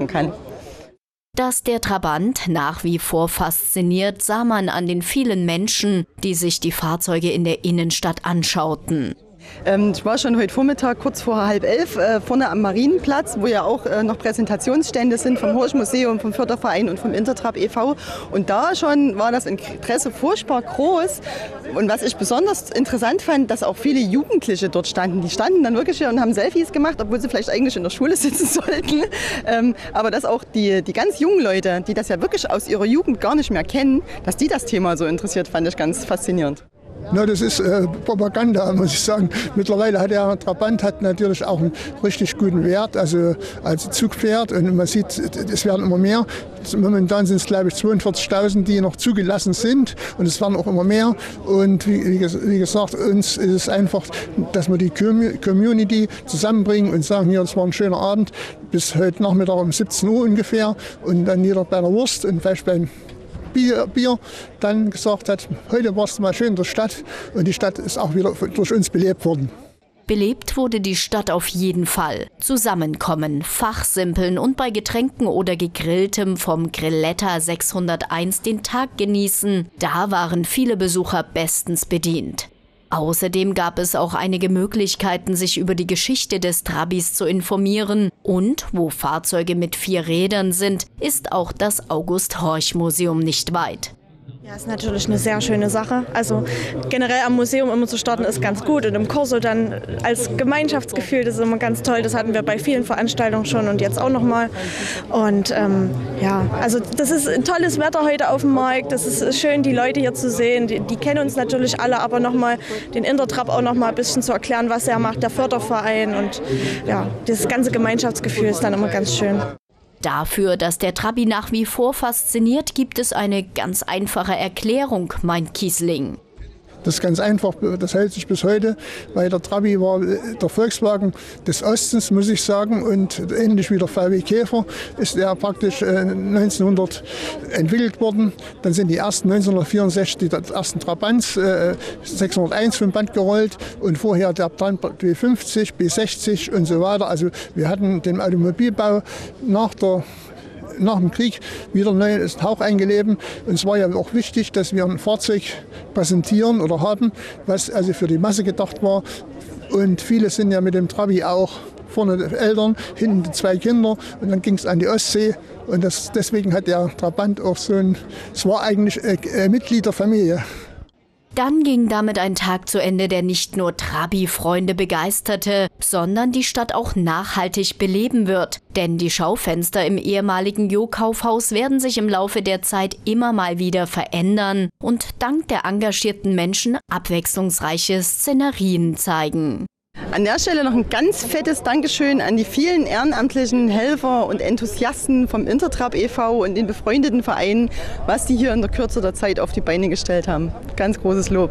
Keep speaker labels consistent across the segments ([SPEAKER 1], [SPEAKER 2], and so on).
[SPEAKER 1] machen kann.
[SPEAKER 2] Dass der Trabant nach wie vor fasziniert, sah man an den vielen Menschen, die sich die Fahrzeuge in der Innenstadt anschauten.
[SPEAKER 1] Ich war schon heute Vormittag kurz vor 10:30 vorne am Marienplatz, wo ja auch noch Präsentationsstände sind vom Horch-Museum, vom Förderverein und vom Intertrap e.V. Und da schon war das Interesse furchtbar groß. Und was ich besonders interessant fand, dass auch viele Jugendliche dort standen. Die standen dann wirklich hier und haben Selfies gemacht, obwohl sie vielleicht eigentlich in der Schule sitzen sollten. Aber dass auch die ganz jungen Leute, die das ja wirklich aus ihrer Jugend gar nicht mehr kennen, dass die das Thema so interessiert, fand ich ganz faszinierend.
[SPEAKER 3] Na, das ist Propaganda, muss ich sagen. Mittlerweile hat der Trabant natürlich auch einen richtig guten Wert, also als Zugpferd. Und man sieht, es werden immer mehr. Momentan sind es, glaube ich, 42.000, die noch zugelassen sind. Und es werden auch immer mehr. Und wie gesagt, uns ist es einfach, dass wir die Community zusammenbringen und sagen, hier, das war ein schöner Abend, bis heute Nachmittag um 17 Uhr ungefähr. Und dann jeder bei einer Wurst und vielleicht beim Bier dann gesagt hat, heute warst du mal schön in der Stadt und die Stadt ist auch wieder durch uns belebt worden.
[SPEAKER 2] Belebt wurde die Stadt auf jeden Fall. Zusammenkommen, fachsimpeln und bei Getränken oder Gegrilltem vom Grilletta 601 den Tag genießen, da waren viele Besucher bestens bedient. Außerdem gab es auch einige Möglichkeiten, sich über die Geschichte des Trabis zu informieren. Und wo Fahrzeuge mit 4 Rädern sind, ist auch das August-Horch-Museum nicht weit.
[SPEAKER 4] Ja, ist natürlich eine sehr schöne Sache. Also generell am Museum immer zu starten ist ganz gut und im Corso dann als Gemeinschaftsgefühl, das ist immer ganz toll. Das hatten wir bei vielen Veranstaltungen schon und jetzt auch nochmal. Und ja, also das ist ein tolles Wetter heute auf dem Markt. Das ist schön, die Leute hier zu sehen. Die kennen uns natürlich alle, aber nochmal den Intertrap auch nochmal ein bisschen zu erklären, was er macht, der Förderverein. Und ja, das ganze Gemeinschaftsgefühl ist dann immer ganz schön.
[SPEAKER 2] Dafür, dass der Trabi nach wie vor fasziniert, gibt es eine ganz einfache Erklärung, meint Kiesling.
[SPEAKER 3] Das ist ganz einfach, das hält sich bis heute, weil der Trabi war der Volkswagen des Ostens, muss ich sagen, und ähnlich wie der VW Käfer ist er praktisch 1900 entwickelt worden. Dann sind die ersten 1964 die ersten Trabants 601 vom Band gerollt und vorher der B50, B60 und so weiter. Also wir hatten den Automobilbau nach dem Krieg wieder neuen Hauch eingelebt. Und es war ja auch wichtig, dass wir ein Fahrzeug präsentieren oder haben, was also für die Masse gedacht war. Und viele sind ja mit dem Trabi auch vorne die Eltern, hinten die 2 Kinder und dann ging es an die Ostsee. Und deswegen hat der Trabant auch es war eigentlich Mitglied der Familie.
[SPEAKER 2] Dann ging damit ein Tag zu Ende, der nicht nur Trabi-Freunde begeisterte, sondern die Stadt auch nachhaltig beleben wird. Denn die Schaufenster im ehemaligen Jo-Kaufhaus werden sich im Laufe der Zeit immer mal wieder verändern und dank der engagierten Menschen abwechslungsreiche Szenerien zeigen.
[SPEAKER 1] An der Stelle noch ein ganz fettes Dankeschön an die vielen ehrenamtlichen Helfer und Enthusiasten vom Intertrap e.V. und den befreundeten Vereinen, was die hier in der Kürze der Zeit auf die Beine gestellt haben. Ganz großes Lob.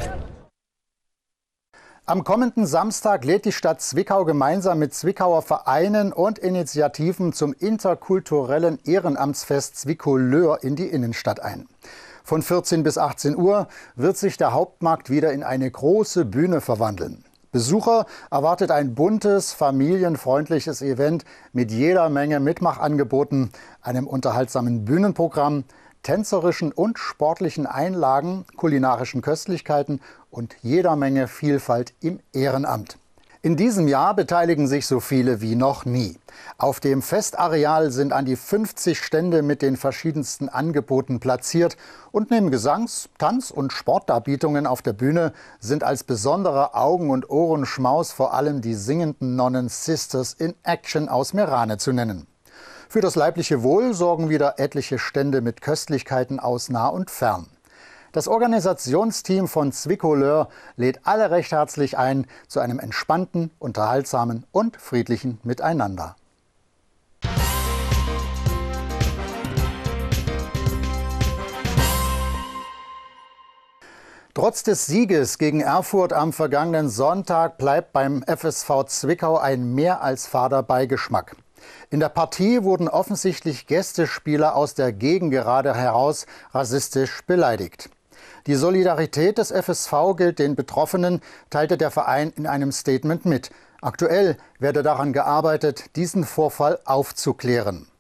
[SPEAKER 5] Am kommenden Samstag lädt die Stadt Zwickau gemeinsam mit Zwickauer Vereinen und Initiativen zum interkulturellen Ehrenamtsfest Zwickau-Löhr in die Innenstadt ein. Von 14 bis 18 Uhr wird sich der Hauptmarkt wieder in eine große Bühne verwandeln. Besucher erwartet ein buntes, familienfreundliches Event mit jeder Menge Mitmachangeboten, einem unterhaltsamen Bühnenprogramm, tänzerischen und sportlichen Einlagen, kulinarischen Köstlichkeiten und jeder Menge Vielfalt im Ehrenamt. In diesem Jahr beteiligen sich so viele wie noch nie. Auf dem Festareal sind an die 50 Stände mit den verschiedensten Angeboten platziert und neben Gesangs-, Tanz- und Sportdarbietungen auf der Bühne sind als besonderer Augen- und Ohrenschmaus vor allem die singenden Nonnen Sisters in Action aus Meerane zu nennen. Für das leibliche Wohl sorgen wieder etliche Stände mit Köstlichkeiten aus nah und fern. Das Organisationsteam von Zwickau-Löhr lädt alle recht herzlich ein zu einem entspannten, unterhaltsamen und friedlichen Miteinander. Trotz des Sieges gegen Erfurt am vergangenen Sonntag bleibt beim FSV Zwickau ein mehr als fader Beigeschmack. In der Partie wurden offensichtlich Gästespieler aus der Gegengerade heraus rassistisch beleidigt. Die Solidarität des FSV gilt den Betroffenen, teilte der Verein in einem Statement mit. Aktuell werde daran gearbeitet, diesen Vorfall aufzuklären.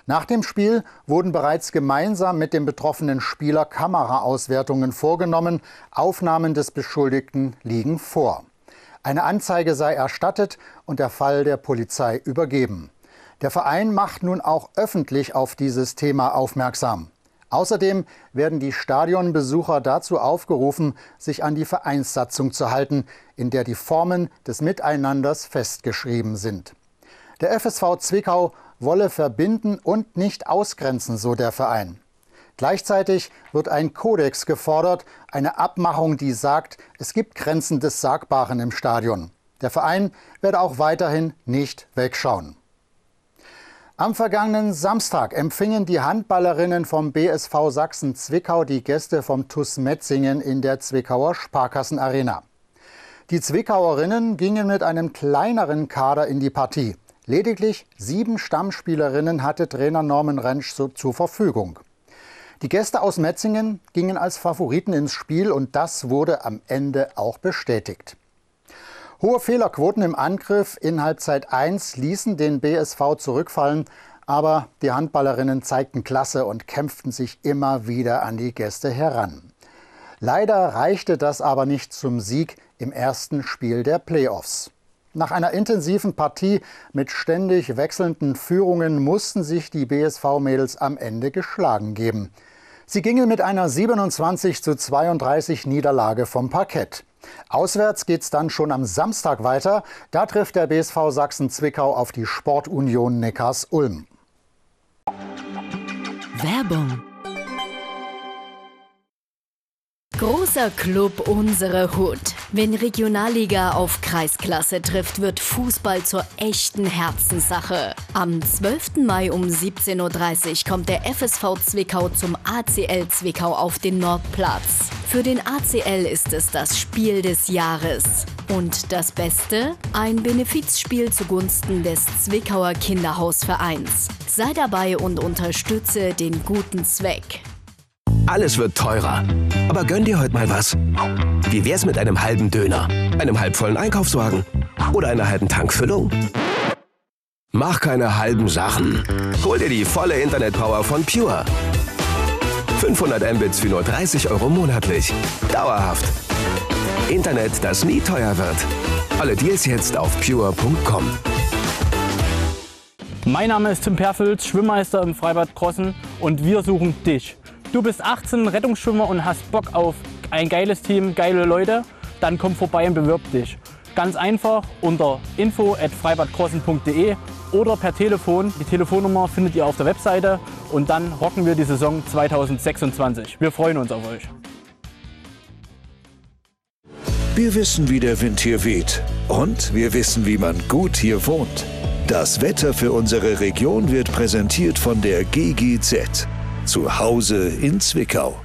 [SPEAKER 5] Nach dem Spiel wurden bereits gemeinsam mit dem betroffenen Spieler Kameraauswertungen vorgenommen. Aufnahmen des Beschuldigten liegen vor. Eine Anzeige sei erstattet und der Fall der Polizei übergeben. Der Verein macht nun auch öffentlich auf dieses Thema aufmerksam. Außerdem werden die Stadionbesucher dazu aufgerufen, sich an die Vereinssatzung zu halten, in der die Formen des Miteinanders festgeschrieben sind. Der FSV Zwickau wolle verbinden und nicht ausgrenzen, so der Verein. Gleichzeitig wird ein Kodex gefordert, eine Abmachung, die sagt, es gibt Grenzen des Sagbaren im Stadion. Der Verein werde auch weiterhin nicht wegschauen. Am vergangenen Samstag empfingen die Handballerinnen vom BSV Sachsen-Zwickau die Gäste vom TuS Metzingen in der Zwickauer Sparkassenarena. Die Zwickauerinnen gingen mit einem kleineren Kader in die Partie. Lediglich 7 Stammspielerinnen hatte Trainer Norman Rentsch zur Verfügung. Die Gäste aus Metzingen gingen als Favoriten ins Spiel und das wurde am Ende auch bestätigt. Hohe Fehlerquoten im Angriff in Halbzeit 1 ließen den BSV zurückfallen, aber die Handballerinnen zeigten Klasse und kämpften sich immer wieder an die Gäste heran. Leider reichte das aber nicht zum Sieg im ersten Spiel der Playoffs. Nach einer intensiven Partie mit ständig wechselnden Führungen mussten sich die BSV-Mädels am Ende geschlagen geben. Sie gingen mit einer 27:32 Niederlage vom Parkett. Auswärts geht's dann schon am Samstag weiter. Da trifft der BSV Sachsen-Zwickau auf die Sportunion Neckars-Ulm.
[SPEAKER 2] Werbung. Großer Club, unsere Hut. Wenn Regionalliga auf Kreisklasse trifft, wird Fußball zur echten Herzenssache. Am 12. Mai um 17:30 Uhr kommt der FSV Zwickau zum ACL Zwickau auf den Nordplatz. Für den ACL ist es das Spiel des Jahres. Und das Beste? Ein Benefizspiel zugunsten des Zwickauer Kinderhausvereins. Sei dabei und unterstütze den guten Zweck.
[SPEAKER 6] Alles wird teurer. Aber gönn dir heute mal was. Wie wär's mit einem halben Döner, einem halbvollen Einkaufswagen oder einer halben Tankfüllung? Mach keine halben Sachen. Hol dir die volle Internetpower von Pure. 500 Mbits für nur 30 € monatlich. Dauerhaft. Internet, das nie teuer wird. Alle Deals jetzt auf pure.com.
[SPEAKER 7] Mein Name ist Tim Perfels, Schwimmmeister im Freibad Krossen und wir suchen dich. Du bist 18, Rettungsschwimmer und hast Bock auf ein geiles Team, geile Leute, dann komm vorbei und bewirb dich. Ganz einfach unter info@freibadkrossen.de oder per Telefon. Die Telefonnummer findet ihr auf der Webseite und dann rocken wir die Saison 2026. Wir freuen uns auf euch.
[SPEAKER 8] Wir wissen, wie der Wind hier weht und wir wissen, wie man gut hier wohnt. Das Wetter für unsere Region wird präsentiert von der GGZ. Zu Hause in Zwickau.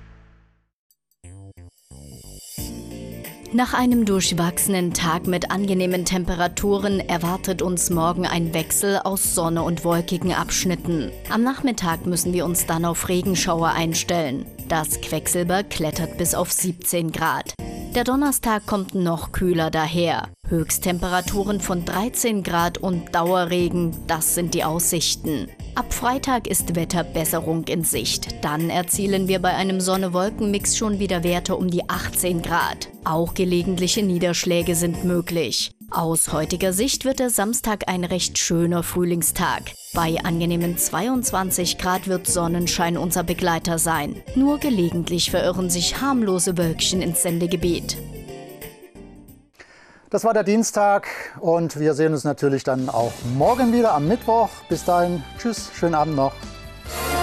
[SPEAKER 2] Nach einem durchwachsenen Tag mit angenehmen Temperaturen erwartet uns morgen ein Wechsel aus Sonne und wolkigen Abschnitten. Am Nachmittag müssen wir uns dann auf Regenschauer einstellen. Das Quecksilber klettert bis auf 17 Grad. Der Donnerstag kommt noch kühler daher. Höchsttemperaturen von 13 Grad und Dauerregen, das sind die Aussichten. Ab Freitag ist Wetterbesserung in Sicht. Dann erzielen wir bei einem Sonne-Wolken-Mix schon wieder Werte um die 18 Grad. Auch gelegentliche Niederschläge sind möglich. Aus heutiger Sicht wird der Samstag ein recht schöner Frühlingstag. Bei angenehmen 22 Grad wird Sonnenschein unser Begleiter sein. Nur gelegentlich verirren sich harmlose Wölkchen ins Sendegebiet.
[SPEAKER 5] Das war der Dienstag und wir sehen uns natürlich dann auch morgen wieder am Mittwoch. Bis dahin, tschüss, schönen Abend noch.